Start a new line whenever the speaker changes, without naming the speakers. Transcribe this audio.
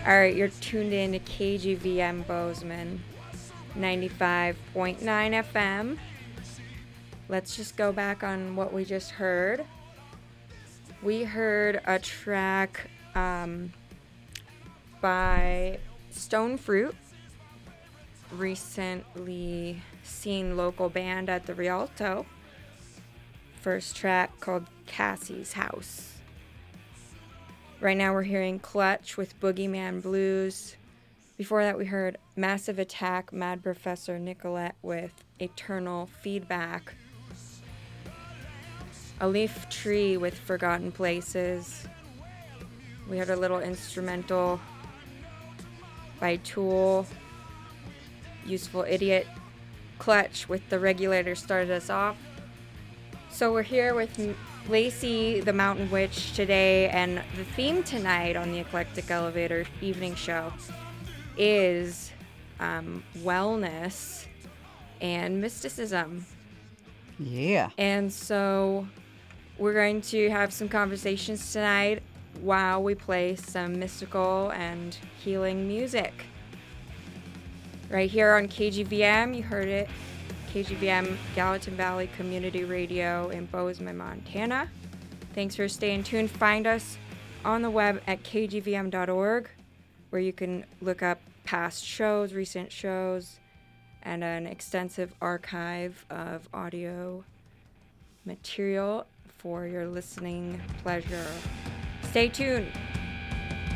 All right, you're tuned in to KGVM Bozeman, 95.9 FM. Let's just go back on what we just heard. We heard a track by Stone Fruit, recently seen local band at the Rialto. First track called Cassie's House. Right now we're hearing Clutch with Boogeyman Blues. Before that we heard Massive Attack, Mad Professor Nicolette with Eternal Feedback. A Leaf Tree with Forgotten Places. We heard a little instrumental by Tool. Useful Idiot. Clutch with The Regulator started us off. So we're here with Lacey, the Mountain Witch, today, and the theme tonight on the Eclectic Elevator evening show is wellness and mysticism.
Yeah.
And so we're going to have some conversations tonight while we play some mystical and healing music. Right here on KGVM, you heard it. KGVM, Gallatin Valley Community Radio in Bozeman, Montana. Thanks for staying tuned. Find us on the web at kgvm.org, where you can look up past shows, recent shows, and an extensive archive of audio material for your listening pleasure. Stay tuned.